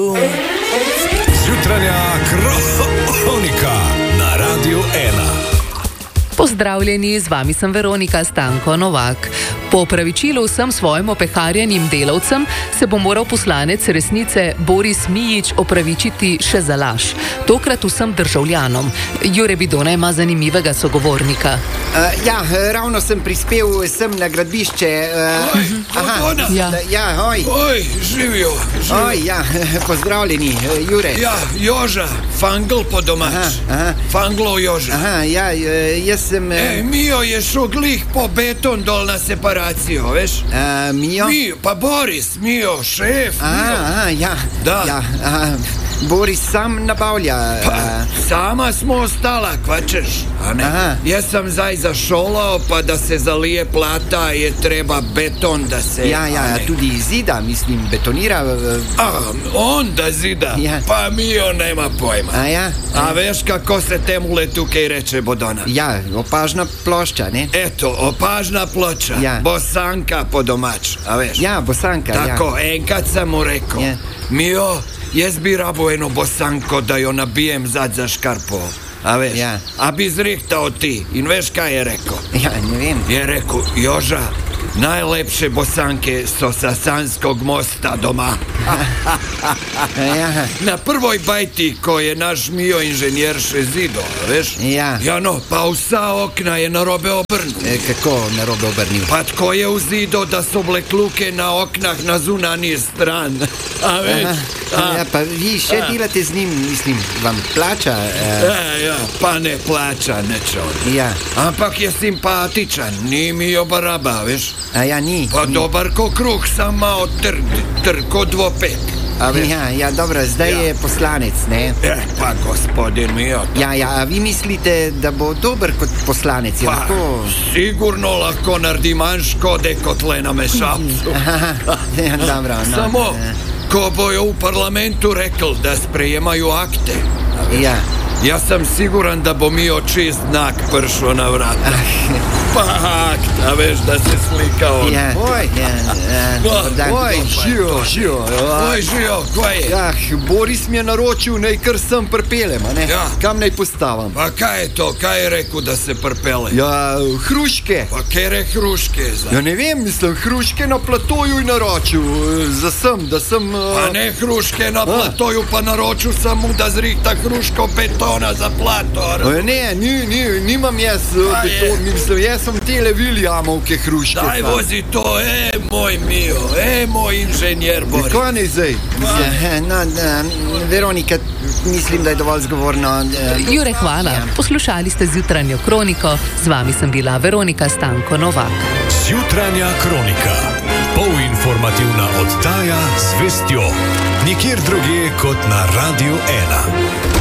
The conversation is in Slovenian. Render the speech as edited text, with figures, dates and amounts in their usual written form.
Jutranja kronika na Radiu 1. Pozdravljeni, z vami sem Veronika Stanko Novak. Po opravičilu vsem svojim opeharjenim delavcem se bo moral poslanec Resnice Boris Mijić opravičiti še za laž. Tokrat vsem državljanom. Jure Bidona ima zanimivega sogovornika. Ravno sem prispel sem na gradbišče. Oj, živijo. Pozdravljeni, Jure. Ja, Joža, fangl po domač. Fanglo Joža. Jaz sem... Mijo je šel glih po beton dol na separacijo, veš? Mijo? Mijo, pa Boris, Mijo, šef. Da. Boris sam nabavlja. Sama smo ostala, kvačeš, a ne? Jaz sem zdaj za šolo, pa da se zalije plata, je treba beton, da se... Tudi zida, mislim, betonira. On da zida? Pa Mijo nema pojma. A veš kako se temule tukaj reče, Bodona? Opažna plošča, ne? Eto, opažna ploča. Bosanka po domač, a veš? Bosanka, Tako, enkrat sem mu rekel, Mijo, jaz bi rabo eno bosanko, da jo nabijem zad za škarpo. A veš? A bi zrihtal ti. In veš, kaj je rekel? Ne vem. Je rekel, Joža, najlepše bosanke so sa Sanskog mosta doma. Na prvoj bajti, ko je naš Mijo inženjer še zido, veš? Pa vsa okna je narobe obrnil. Kako narobe obrnil? Pa tko je vzido, da so bile kluke na oknah na zunanji stran. A veš? Pa vi še delate z njim, mislim, vam plača? Pa ne plača nečo. Ampak je simpatičan, ni Mijo baraba, veš? Ni. Pa dobar ko kruh, sam malo trko dvopet. Dobro, zdaj je poslanec, ne? Pa gospodin Mijo. A vi mislite, da bo dober kot poslanec? Sigurno lahko naredi manj škode kot le na mešalcu. Samo, ko bojo v parlamentu rekli, da sprejemajo akte. Jaz sem siguran, da bo Mijo čist znak prišel na vrata. Pa akt, a veš, da se slika on. Žijo, kaj je? Boris mi je naročil, naj kar sem pripeljem, a ne? Kam naj postavam? Pa kaj je to? Kaj je rekel, da se pripeljem? Hruške. Pa kere hruške? Ne vem, mislim, hruške na platoju je naročil. Da sem... Pa ne hruške na platoju, pa naročil sem mu, da zrihta hruško betona za plato. Ne, nimam jaz beton, mislim, jaz sem tele Viljamovke hruške. Daj vozi to, moj Mijo, moj inženjer Boris. Kaj ne zdaj? Veronika, mislim, da je dovolj zgovorno. Jure, hvala. Poslušali ste Zjutranjo kroniko, z vami sem bila Veronika Stanko Novak. Zjutranja kronika, polinformativna oddaja z vestjo, nikjer drugje kot na Radiu 1.